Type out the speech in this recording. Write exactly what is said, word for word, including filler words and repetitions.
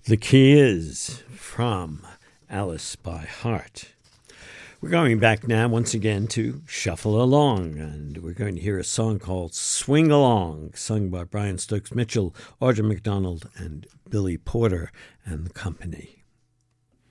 The Key Is from Alice by Heart. We're going back now once again to Shuffle Along, and we're going to hear a song called Swing Along, sung by Brian Stokes Mitchell, Audra McDonald, and Billy Porter and the company.